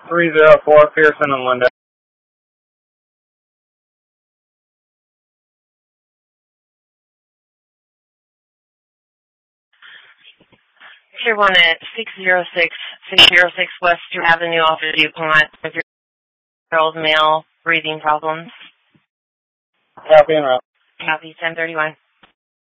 304 Pearson and Linda. Tier 1 at 606 West Drew Avenue off of DuPont with your girl's male breathing problems. Copy and route. Copy, 1031.